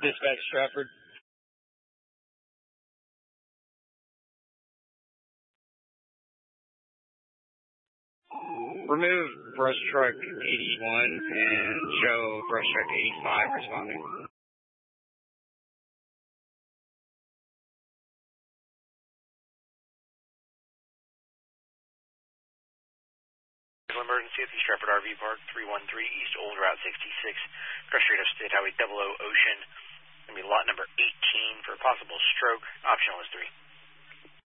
Dispatch Stratford. Remove brush truck 81 and show brush truck 85 responding. Emergency at the Stratford RV Park, 313 East Old Route 66, cross street of State Highway 00 Ocean. Going to be lot number 18 for a possible stroke. Optional is 3.